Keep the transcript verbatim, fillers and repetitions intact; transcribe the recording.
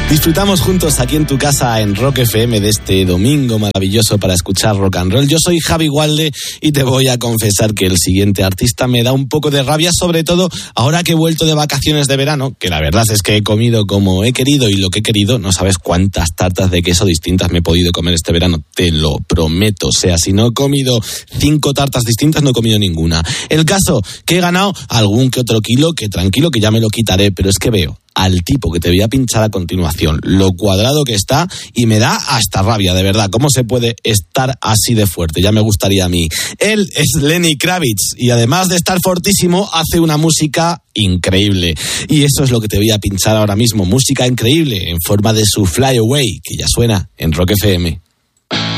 Disfrutamos juntos aquí en tu casa en Rock F M de este domingo maravilloso para escuchar rock and roll. Yo soy Javi Gualde y te voy a confesar que el siguiente artista me da un poco de rabia, sobre todo ahora que he vuelto de vacaciones de verano, que la verdad es que he comido como he querido y lo que he querido. No sabes cuántas tartas de queso distintas me he podido comer este verano, te lo prometo. O sea, si no he comido cinco tartas distintas, no he comido ninguna. El caso, que he ganado algún que otro kilo, que tranquilo que ya me lo quitaré, pero es que veo al tipo que te voy a pinchar a continuación, lo cuadrado que está, y me da hasta rabia, de verdad. ¿Cómo se puede estar así de fuerte? Ya me gustaría a mí. Él es Lenny Kravitz y además de estar fortísimo, hace una música increíble. Y eso es lo que te voy a pinchar ahora mismo. Música increíble en forma de su Fly Away, que ya suena en Rock F M.